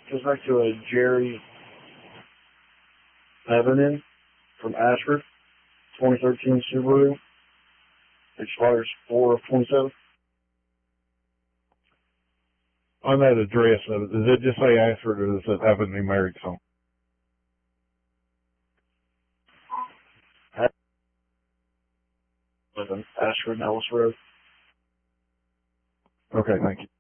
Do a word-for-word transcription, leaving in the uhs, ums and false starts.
Goes back to a Jerry Lebanon from Ashford, twenty thirteen Subaru. Expires four of twenty-seven. On that address, uh, does it just say Ashford or does it have a numeric on? Ashford, Ellis Road. Okay, thank you.